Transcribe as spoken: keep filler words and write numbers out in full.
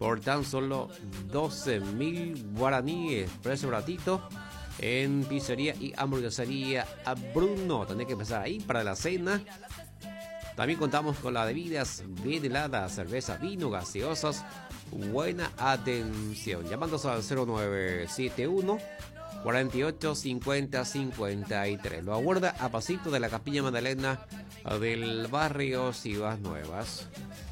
por tan solo doce mil guaraníes. Precio baratito en pizzería y hamburguesería a Bruno. Tenés que empezar ahí para la cena. También contamos con las bebidas bien heladas, cerveza, vino, gaseosas. Buena atención. Llamándose al cero nueve siete uno, cuarenta y ocho, cincuenta, cincuenta y tres. Lo aguarda a pasito de la Capilla Magdalena del barrio Ciudad Nuevas.